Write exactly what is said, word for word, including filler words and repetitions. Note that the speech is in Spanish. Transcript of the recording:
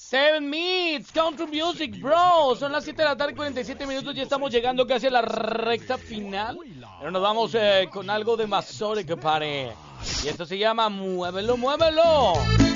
Seven Meets, Country Music, bro. Son las siete de la tarde, cuarenta y siete minutos. Ya estamos llegando casi a la recta final. Pero nos vamos eh, con algo de Mazore, que pare. Y esto se llama Muévelo, Muévelo.